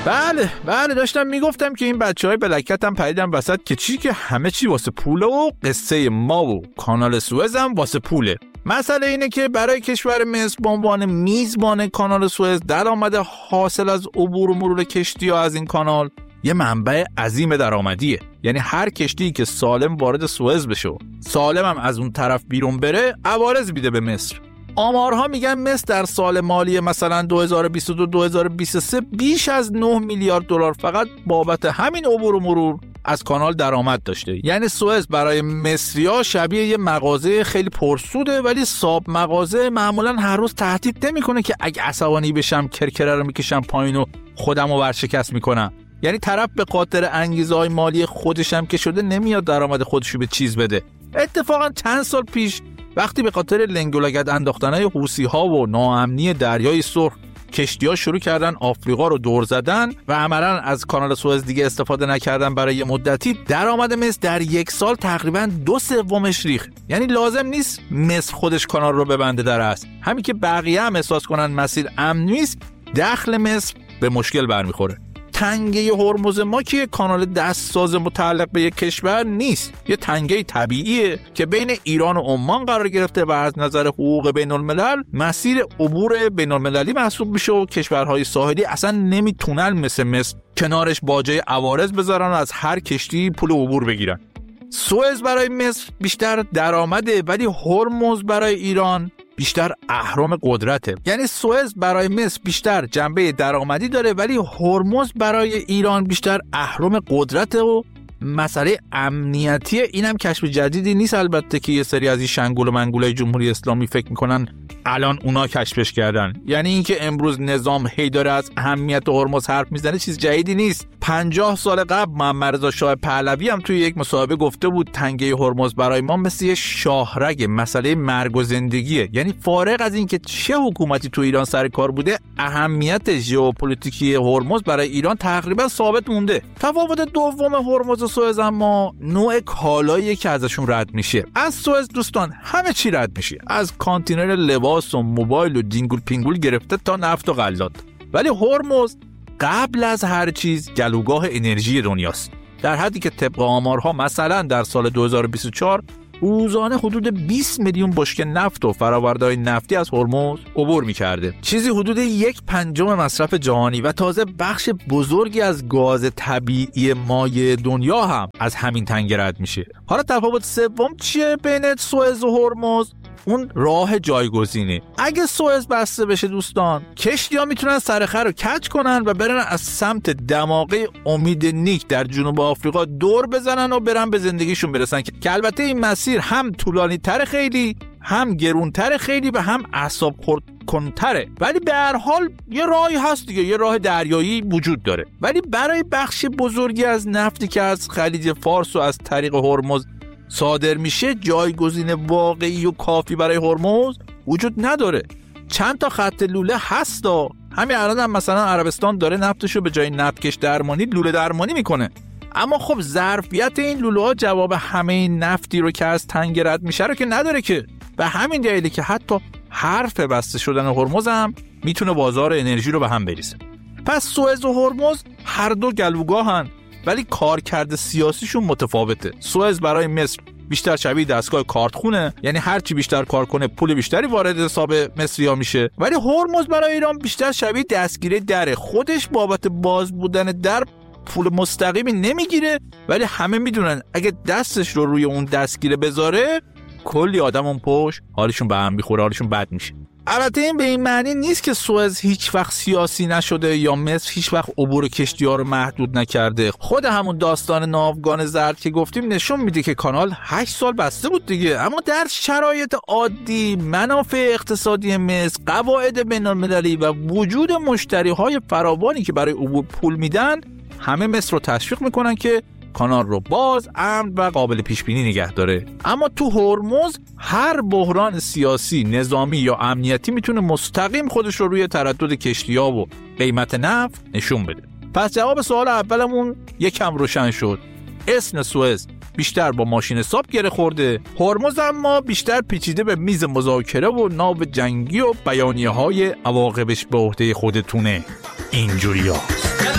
بله داشتم میگفتم که این بچهای بلکت هم پریدن وسط که چی که همه چی واسه پوله و قصه ما و کانال سوئز هم واسه پوله. مسئله اینه که برای کشور مصر به عنوان میزبان کانال سوئز درآمد حاصل از عبور و مرور کشتی‌ها از این کانال یه منبع عظیم درآمدیه. یعنی هر کشتی که سالم وارد سوئز بشه و سالم هم از اون طرف بیرون بره عوارض میده به مصر. آمارها میگن مصر در سال مالی مثلا 2022-2023 بیش از 9 میلیارد دلار فقط بابت همین عبور و مرور از کانال درآمد داشته. یعنی سوئز برای مصری‌ها شبیه یه مغازه خیلی پرسوده، ولی صاحب مغازه معمولا هر روز تهدید نمیکنه که اگه عصبانی بشم کرکره رو میکشم پایین و خودمو ورشکست میکنم. یعنی طرف به خاطر انگیزه‌های مالی خودش هم که شده نمیاد درآمد خودشو به چیز بده. اتفاقا چند سال پیش وقتی به خاطر لنگ و لگد انداختن‌های حوثی‌ها و ناامنی دریای سرخ کشتی‌ها شروع کردن آفریقا رو دور زدن و عملاً از کانال سوئز دیگه استفاده نکردن برای مدتی، درآمد مصر در یک سال تقریباً 2/3 ریخت. یعنی لازم نیست مصر خودش کانال رو ببنده در اصل، همین که بقیه هم احساس کنن مسیر امن نیست، دخل مصر به مشکل برمیخوره. تنگه هرمز ما که کانال دستساز متعلق به یک کشور نیست، یه تنگه طبیعیه که بین ایران و عمان قرار گرفته و از نظر حقوق بین الملل مسیر عبور بین المللی محسوب میشه و کشورهای ساحلی اصلا نمیتونن مثل مصر کنارش باجه عوارض بذارن و از هر کشتی پول عبور بگیرن. سوئز برای مصر بیشتر درآمده، ولی هرمز برای ایران بیشتر اهرم قدرته. یعنی سوئز برای مصر بیشتر جنبه درآمدی داره، ولی هرمز برای ایران بیشتر اهرم قدرته و مسئله امنیتیه. اینم کشف جدیدی نیست البته که یه سری از این شنگول و منگولای جمهوری اسلامی فکر میکنن الان اونا کشفش کردن. یعنی اینکه امروز نظام هی داره از اهمیت هرمز حرف میزنه چیز جدیدی نیست. 50 سال قبل محمد رضا شاه پهلوی هم توی یک مصاحبه گفته بود تنگه هرمز برای ما مثل یه شاهرگ، مسئله مرگ و زندگیه. یعنی فارغ از اینکه چه حکومتی تو ایران سر کار بوده، اهمیت ژئوپلیتیکی هرمز برای ایران تقریبا ثابت مونده. تفاوت دوم هرمز و سوئز اما نوع کالاییه که ازشون رد میشه. از سوئز دوستان همه چی رد میشه، از کانتینر لباس و موبایل و دینگول پینگول گرفته تا نفت و غلات. ولی هرمز قبل از هر چیز گلوگاه انرژی دنیاست، در حدی که طبق آمارها مثلا در سال 2024 روزانه حدود 20 میلیون بشکه نفت و فرآورده‌های نفتی از هرمز عبور می‌کرده، چیزی حدود 1/5 مصرف جهانی، و تازه بخش بزرگی از گاز طبیعی مایع دنیا هم از همین تنگه رد میشه. حالا تفاوت سوم چیه بین سوئز و هرمز؟ اون راه جایگزینه. اگه سوئز بسته بشه دوستان، کشتی‌ها میتونن سرخه رو کج کنن و برن از سمت دماغه امید نیک در جنوب آفریقا دور بزنن و برن به زندگیشون برسن، که البته این مسیر هم طولانی تر خیلی، هم گرونتر خیلی و هم اعصاب خورد کنتره، ولی به هر حال یه راهی هست دیگه، یه راه دریایی وجود داره. ولی برای بخش بزرگی از نفتی که از خلیج فارس و از طریق هرمز صادر میشه جایگزین واقعی و کافی برای هرمز وجود نداره. چند تا خط لوله هستا، همین الان هم مثلا عربستان داره نفتشو به جای نفتکش درمانی لوله درمانی میکنه، اما خب ظرفیت این لوله ها جواب همه این نفتی رو که از تنگه رد میشه رو که نداره که. و همین دلیله که حتی حرف بسته شدن هرمز هم میتونه بازار انرژی رو به هم بریزه. پس سوئز و هرمز هر دو گلوگاهن، ولی کارکرد سیاسیشون متفاوته. سوئز برای مصر بیشتر شبیه دستگاه کارتخونه، یعنی هرچی بیشتر کار کنه پول بیشتری وارد حساب مصری‌ها میشه، ولی هرمز برای ایران بیشتر شبیه دستگیره دره. خودش بابت باز بودن در پول مستقیمی نمیگیره، ولی همه میدونن اگه دستش رو روی اون دستگیره بذاره کلی آدم اون پشت حالشون به هم میخوره، حالشون بد میشه. البته این به این معنی نیست که سوئز هیچ وقت سیاسی نشده یا مصر هیچ وقت عبور کشتی‌ها رو محدود نکرده. خود همون داستان ناوگان زرد که گفتیم نشون میده که کانال 8 سال بسته بود دیگه، اما در شرایط عادی منافع اقتصادی مصر، قواعد بین‌المللی و وجود مشتری‌های فراوانی که برای عبور پول میدن، همه مصر رو تشویق میکنن که کانال رو باز، امن و قابل پیش بینی نگه داره. اما تو هرمز هر بحران سیاسی، نظامی یا امنیتی میتونه مستقیم خودش رو روی تردد کشتی‌ها و قیمت نفت نشون بده. پس جواب سوال اولمون یکم روشن شد. اسم سوئز بیشتر با ماشین حساب گره خورده، هرمز اما بیشتر پیچیده به میز مذاکره و ناو جنگی و بیانیه‌های عواقبش به عهده خودتونه. اینجوریه.